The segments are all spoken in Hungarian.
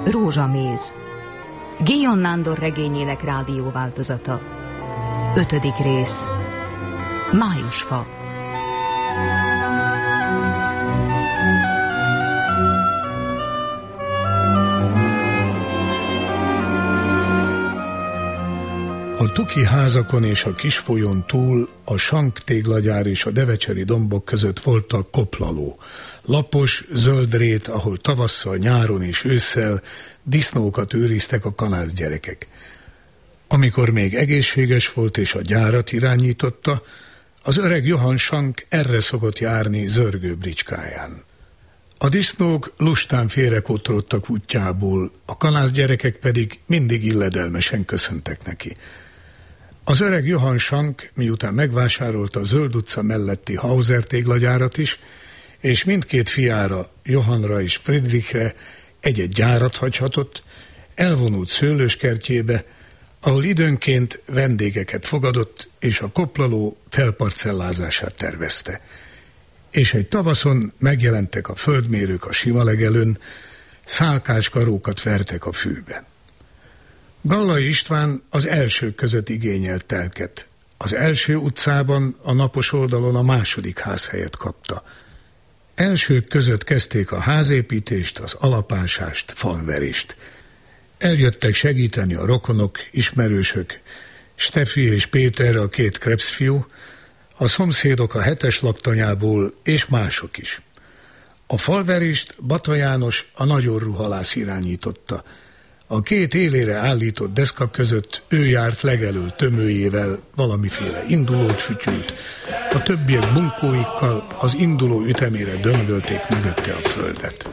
Rózsaméz. Guillaume Nándor regényének rádióváltozata. 5. rész. Májusfa. A tuki házakon és a kis folyón túl a Sank téglagyár és a devecseri dombok között volt a koplaló. Lapos, zöld rét, ahol tavasszal, nyáron és ősszel disznókat őriztek a kanász gyerekek. Amikor még egészséges volt és a gyárat irányította, az öreg Johann Sank erre szokott járni zörgő bricskáján. A disznók lustán félrekotrodtak útjából, a kanász gyerekek pedig mindig illedelmesen köszöntek neki. Az öreg Johann Sank, miután megvásárolta a Zöld utca melletti Hauser téglagyárat is, és mindkét fiára, Johannra és Friedrichre egy-egy gyárat hagyhatott, elvonult szőlőskertjébe, ahol időnként vendégeket fogadott, és a koplaló felparcellázását tervezte. És egy tavaszon megjelentek a földmérők a sima legelőn, szálkás karókat vertek a fűbe. Gallai István az elsők között igényelt telket. Az első utcában, a napos oldalon a második házhelyet kapta. Elsők között kezdték a házépítést, az alapásást, falverést. Eljöttek segíteni a rokonok, ismerősök, Steffi és Péter, a 2 Krebsfiú, a szomszédok a 7-es laktanyából, és mások is. A falverést Bata János, a nagyorruhalász irányította. A 2 élére állított deszka között ő járt legelől tömőjével, valamiféle indulót fütyült, a többiek bunkóikkal az induló ütemére döngölték mögötte a földet.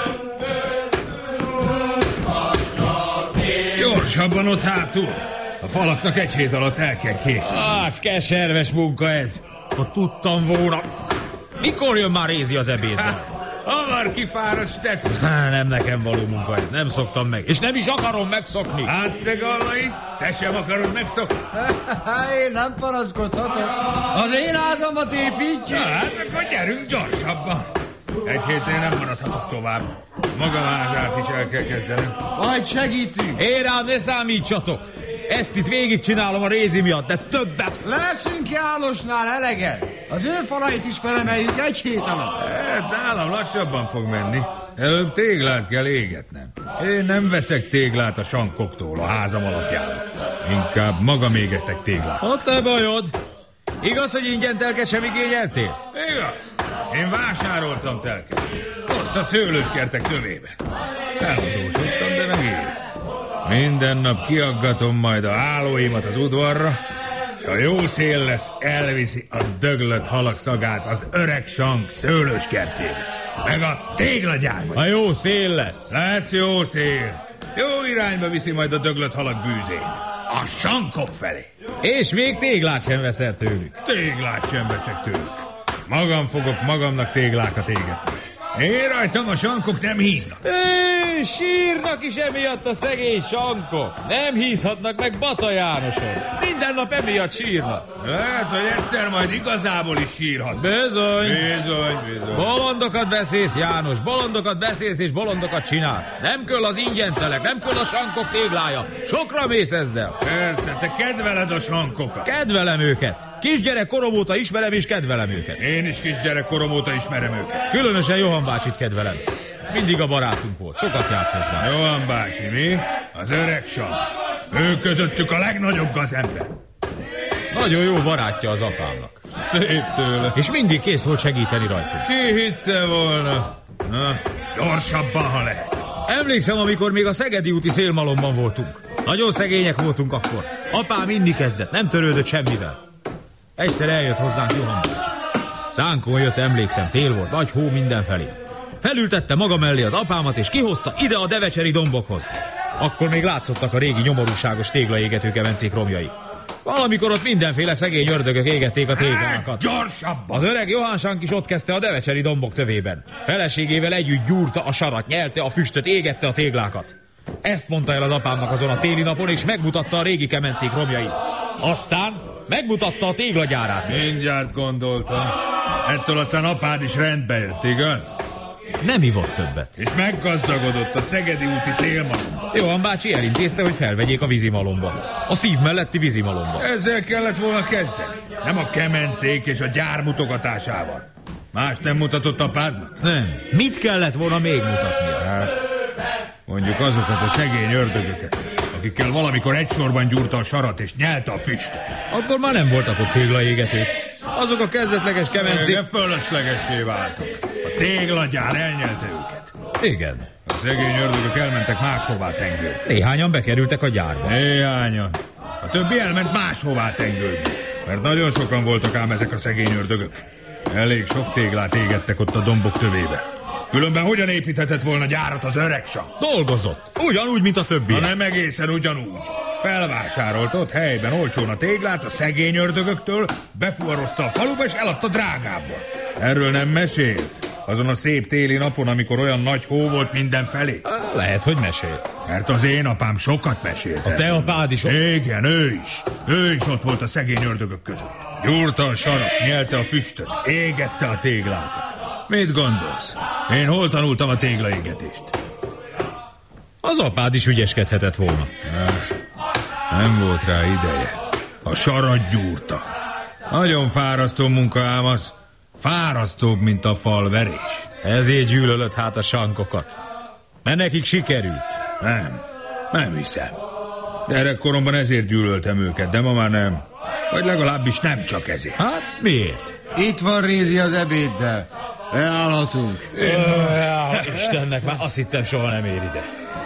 Gyorsabban ott hátul! A falaknak egy hét alatt el kell készülni. Keserves munka ez. Ha tudtam volna. Mikor jön már Rézi az ebédben? Hamar kifáradt, Steffi. Nem nekem való munka ez. Nem szoktam meg. És nem is akarom megszokni. Hát te, Gallai, te sem akarod megszokni. Én nem panaszkodhatok. Az én házamat építjük. Hát akkor gyerünk gyorsabban. Egy hétnél nem maradhatok tovább. Magam házát is el kell kezdenem. Majd segítünk. Én rám ne számítsatok. Ezt itt végigcsinálom a Rézi miatt, de többet. Leszünk Jánosnál eleget. Az ő falait is felemeljük egy hét alatt. Nálam lassabban fog menni. Előbb téglát kell égetnem. Én nem veszek téglát a sankoktól a házam alapjára. Inkább magam égetek téglát. Ott te bajod. Igaz, hogy ingyen telket sem igényeltél? Igaz. Én vásároltam telket. Ott a szőlőskertek tövébe. Eladósodtam, de megér. Minden nap kiaggatom majd a hálóimat az udvarra, és ha jó szél lesz, elviszi a döglött halak szagát az öreg Sank szőlőskertjébe, meg a téglagyárba. Ha jó szél lesz. Lesz jó szél. Jó irányba viszi majd a döglött halak bűzét. A Sankok felé. És még téglát sem veszel tőlük. Téglát sem veszek tőlük. Magam fogok magamnak téglákat égetni. Én rajtam a Sankok nem híznak. Sírnak is emiatt a szegény Sankok. Nem hízhatnak meg Bata Jánoson. Minden nap emiatt sírnak. Lehet, hogy egyszer majd igazából is sírhat. Bizony. Bizony. Bolondokat beszélsz, János. Bolondokat beszélsz és bolondokat csinálsz. Nem kell az ingyentelek, nem kell a Sankok téglája. Sokra mész ezzel. Persze, te kedveled a Sankokat. Kedvelem őket. Kisgyerek korom óta ismerem és kedvelem őket. Én is kisgyerek korom óta ismerem őket. Különösen Johann bácsit kedvelem. Mindig a barátunk volt, sokat járt hozzá. Johann bácsi, mi? Az öreg Sank. Ő közöttük a legnagyobb gazember. Nagyon jó barátja az apámnak. Szép tőle. És mindig kész volt segíteni rajtunk. Ki hitte volna? Na, gyorsabban, ha lehet. Emlékszem, amikor még a Szegedi úti szélmalomban voltunk. Nagyon szegények voltunk akkor. Apám inni kezdett, nem törődött semmivel. Egyszer eljött hozzánk Johann bácsi. Szánkon jött, emlékszem, tél volt, nagy hó mindenfelé. Felültette maga mellé az apámat, és kihozta ide a devecseri dombokhoz. Akkor még látszottak a régi nyomorúságos téglaégető kemencék romjai. Valamikor ott mindenféle szegény ördögök égették a téglákat. Gyorsabban! Az öreg Johann Sank is ott kezdte a devecseri dombok tövében. Feleségével együtt gyúrta a sarat, nyelte a füstöt, égette a téglákat. Ezt mondta el az apámnak azon a téli napon, és megmutatta a régi kemencék romjait. Aztán megmutatta a téglagyárát is. Mindjárt gondoltam. Ettől aztán apád is rendbe jött, igaz? Nem ivott többet. És meggazdagodott a Szegedi úti szélmalomba. Johan bácsi elintézte, hogy felvegyék a vízimalomba. A szív melletti vízimalomba. Ezzel kellett volna kezdeni. Nem a kemencék és a gyár mutogatásával. Más nem mutatott apádnak? Nem. Mit kellett volna még mutatnia? Hát, mondjuk azokat a szegény ördögöket, akikkel valamikor egy sorban gyúrta a sarat és nyelte a füstöt. Akkor már nem voltak ott téglaégetők. Azok a kezdetleges kemencék... De fölöslegessé váltak. A téglagyár elnyelte őket. Igen. A szegény ördögök elmentek máshová tengődni. Néhányan bekerültek a gyárba. Néhányan. A többi elment máshová tengődni. Mert nagyon sokan voltak ám ezek a szegény ördögök. Elég sok téglát égettek ott a dombok tövébe. Különben hogyan építhetett volna gyárat az öreg sak? Dolgozott. Ugyanúgy, mint a többi. Ha nem egészen ugyanúgy. Felvásárolt ott helyben olcsón a téglát a szegény ördögöktől, befuvarozta a faluba és eladta drágábban. Erről nem mesélt? Azon a szép téli napon, amikor olyan nagy hó volt mindenfelé? Lehet, hogy mesélt. Mert az én apám sokat mesélt. A te apád is ott? Igen, ő is. Ő is ott volt a szegény ördögök között. Gyúrta a sarat, nyelte a füstöt, égette a téglákat. Mit gondolsz? Én hol tanultam a téglaégetést? Az apád is ügyeskedhetett volna. Nem volt rá ideje. A sarat gyúrta. Nagyon fárasztó munka ám az. Fárasztóbb, mint a falverés. Ezért gyűlölött hát a sankokat. Mert nekik sikerült. Nem hiszem. Gyerekkoromban ezért gyűlöltem őket, de ma már nem. Vagy legalábbis nem csak ezért. Hát miért? Itt van Rézi az ebéddel. Leállhatunk. Istennek, már azt hittem, soha nem ér ide.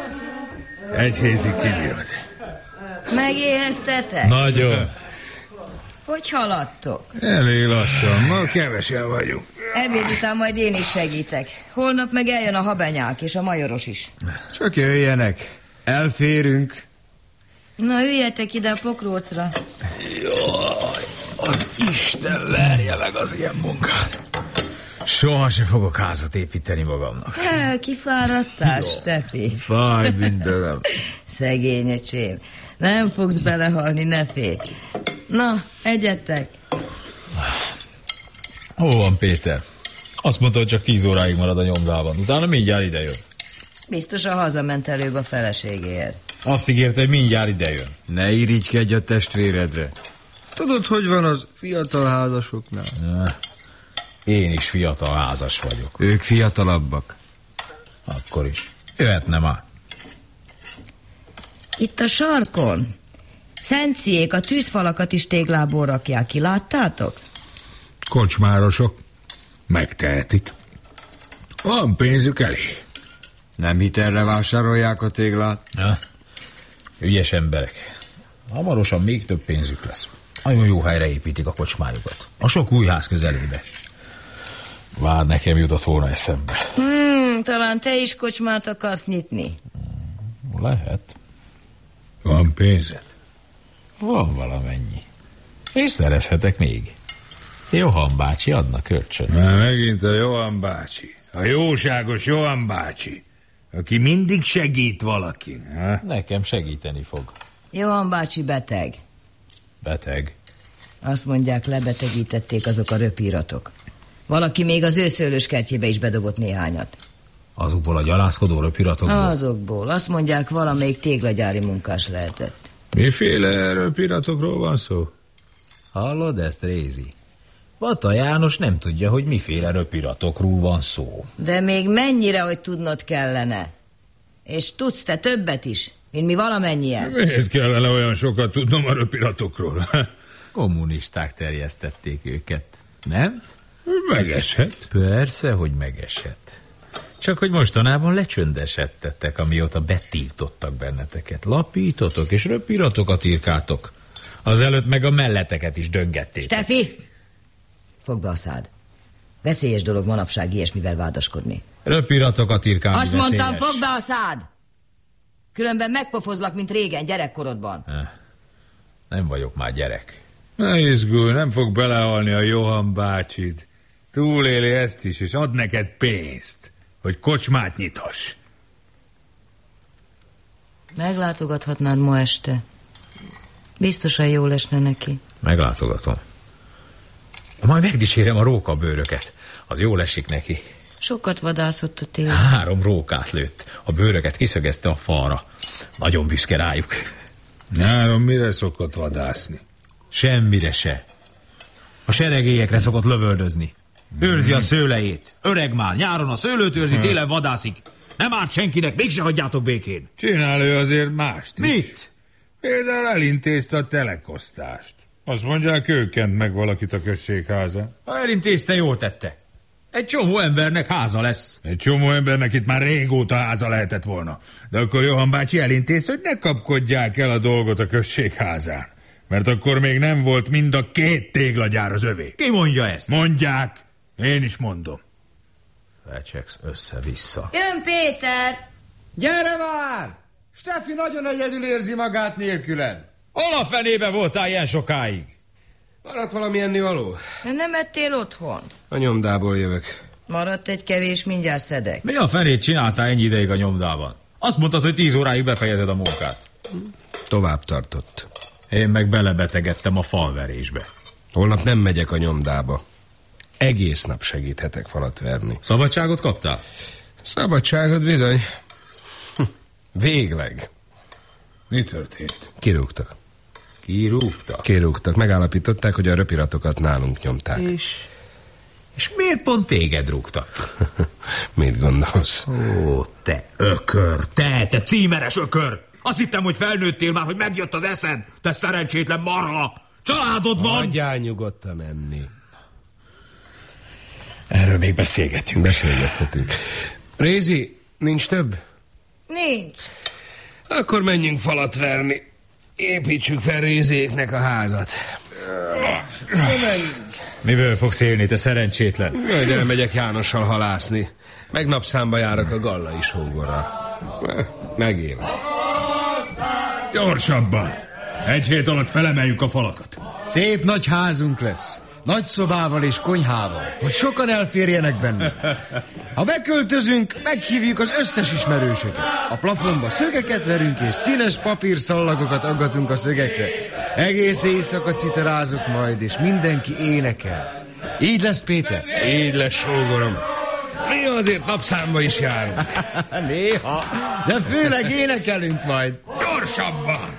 Egy hétig kibírod. Megéheztetek? Nagyon. Hogy haladtok? Elég lassan, ma kevesen vagyunk. Ebéd után majd én is segítek. Holnap meg eljön a habenyák és a majoros is. Csak jöjjenek. Elférünk. Na, üljetek ide a pokrócra. Jaj, az Isten verje meg az ilyen munkát. Soha sem fogok házat építeni magamnak. Kifáradtál, Stefi? Fáj mindenem. Szegény öcsém. Nem fogsz belehalni, ne félj. Na, egyetek. Hol van Péter? Azt mondta, hogy csak 10 óráig marad a nyomdában. Utána mindjárt idejön. Biztosan hazament előbb a feleségéért. Azt ígérte, hogy mindjárt idejön. Ne irigykedj a testvéredre. Tudod, hogy van az fiatal házasoknál? Én is fiatal házas vagyok. Ők fiatalabbak. Akkor is. Jöhetne már. Itt a sarkon. Szentsiék a tűzfalakat is téglából rakják ki, láttátok? Kocsmárosok megtehetik. Van pénzük elég. Nem hitelre vásárolják a téglát? Ügyes emberek. Hamarosan még több pénzük lesz. Nagyon jó helyre építik a kocsmájukat. A sok új ház közelébe. Vár, nekem jutott volna eszembe. Talán te is kocsmát akarsz nyitni. Lehet. Van pénzed? Van valamennyi. És szerezhetek még. Johan bácsi adna kölcsön. Megint a Johan bácsi. A jóságos Johan bácsi. Aki mindig segít valakin. Ha? Nekem segíteni fog. Johan bácsi beteg. Beteg. Azt mondják, lebetegítették azok a röpíratok. Valaki még az ő szőlőskertjébe is bedobott néhányat. Azokból a gyalászkodó röpiratokból? Azokból. Azt mondják, valamelyik téglagyári munkás lehetett. Miféle röpiratokról van szó? Hallod ezt, Rézi? Bata János nem tudja, hogy miféle röpiratokról van szó. De még mennyire, hogy tudnod kellene. És tudsz te többet is, mint mi valamennyien. Miért kellene olyan sokat tudnom a röpiratokról? Kommunisták terjesztették őket, nem? Megeshet. Persze, hogy megesett. Csak hogy mostanában lecsöndesedtettek, amióta betiltottak benneteket. Lapítotok és röpiratokat írkáltok. Azelőtt meg a melleteket is döngettétek. Stefi! Fogd be a szád. Veszélyes dolog manapság ilyesmivel vádaskodni. Röpiratokat írkálni Azt veszélyes. mondtam, fogd be a szád! Különben megpofozlak, mint régen, gyerekkorodban. Nem vagyok már gyerek. Ne izgulj, nem fog belehalni a Johan bácsid. Túléli ezt is, és ad neked pénzt, hogy kocsmát nyithass. Meglátogathatnád ma este. Biztosan jó lesne neki. Meglátogatom. Majd megdicsérem a rókabőröket. Az jól esik neki. Sokat vadászott a tél. 3 rókát lőtt. A bőröket kiszögezte a falra. Nagyon büszke rájuk. Nyáron mire szokott vadászni? Semmire se. A seregélyekre szokott lövöldözni. Őrzi a szőlejét. Öreg már, nyáron a szőlőt őrzi, télen vadászik. Nem árt senkinek, mégse hagyjátok békén. Csinál ő azért mást is. Mit? Például elintézte a telekosztást. Azt mondják, ő kent meg valakit a községházán. Ha elintézte, jól tette. Egy csomó embernek háza lesz. Egy csomó embernek itt már régóta háza lehetett volna. De akkor Johan bácsi elintézte, hogy ne kapkodják el a dolgot a községházán. Mert akkor még nem volt mind a 2 téglagyár az övé. Ki mondja ezt? Mondják, én is mondom. Fecsegsz össze-vissza. Jön Péter! Gyere már! Steffi nagyon egyedül érzi magát nélkülen. Hol a fenébe voltál ilyen sokáig? Maradt valami ennivaló? Nem ettél otthon? A nyomdából jövök. Maradt egy kevés, mindjárt szedek. Mi a fenét csináltál ennyi ideig a nyomdában? Azt mondtad, hogy 10 óráig befejezed a munkát. Tovább tartott. Én meg belebetegedtem a falverésbe. Holnap nem megyek a nyomdába. Egész nap segíthetek falat verni. Szabadságot kaptál? Szabadságot bizony. Végleg. Mi történt? Kirúgtak. Kirúgtak? Megállapították, hogy a röpiratokat nálunk nyomták. És miért pont téged rúgtak? Mit gondolsz? Ó, te ökör, te címeres ökör! Azt hittem, hogy felnőttél már, hogy megjött az eszed, te szerencsétlen marha! Családod van! Hagyjál nyugodtan enni. Erről még beszélgetünk. Beszélgethetünk. Rézi, nincs több? Nincs. Akkor menjünk falat verni. Építsük fel Rézéknek a házat. Miből fogsz élni, te szerencsétlen? Majd elmegyek Jánossal halászni. Meg napszámba járok a Gallai sógorral. Megélek. Gyorsabban! 1 hét alatt felemeljük a falakat. Szép nagy házunk lesz. Nagy szobával és konyhával, hogy sokan elférjenek benne. Ha beköltözünk, meghívjuk az összes ismerősöket. A plafonba szögeket verünk, és színes papírszallagokat aggatunk a szögekre. Egész éjszaka citarázok majd, és mindenki énekel. Így lesz, Péter? Így lesz, sógorom. Mi azért napszámba is járunk. Néha, de főleg énekelünk majd. Gyorsabban!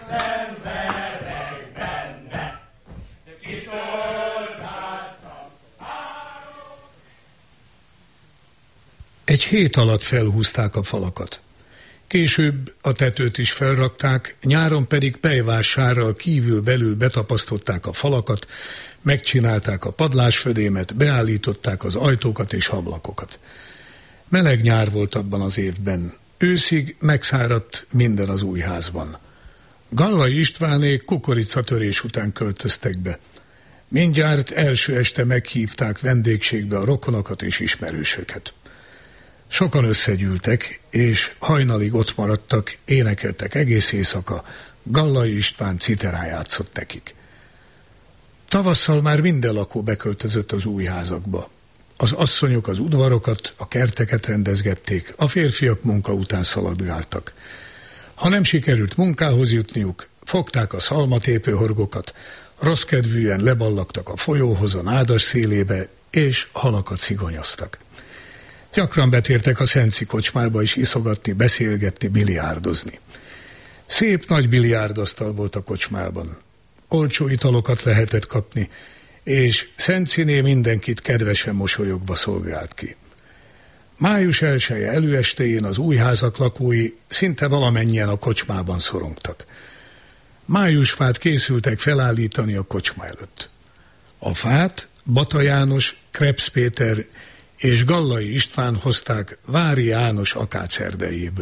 Egy hét alatt felhúzták a falakat. Később a tetőt is felrakták, nyáron pedig pejvássárral kívül-belül betapasztották a falakat, megcsinálták a padlásfödémet, beállították az ajtókat és ablakokat. Meleg nyár volt abban az évben. Őszig megszáradt minden az új házban. Gallai Istvánék kukoricatörés után költöztek be. Mindjárt első este meghívták vendégségbe a rokonokat és ismerősöket. Sokan összegyűltek, és hajnalig ott maradtak, énekeltek egész éjszaka, Gallai István citerán játszott nekik. Tavasszal már minden lakó beköltözött az új házakba. Az asszonyok az udvarokat, a kerteket rendezgették, a férfiak munka után szaladgáltak. Ha nem sikerült munkához jutniuk, fogták a szalmatépőhorgokat, rosszkedvűen leballagtak a folyóhoz a nádas szélébe, és halakat szigonyoztak. Gyakran betértek a Szenci kocsmába is iszogatni, beszélgetni, biliárdozni. Szép nagy biliárdasztal volt a kocsmában. Olcsó italokat lehetett kapni, és Szenciné mindenkit kedvesen mosolyogva szolgált ki. Május 1 előestéjén az új házak lakói szinte valamennyien a kocsmában szorongtak. Májusfát készültek felállítani a kocsma előtt. A fát Bata János, Krebs Péter és Gallai István hozták Vári János akácerdejéből.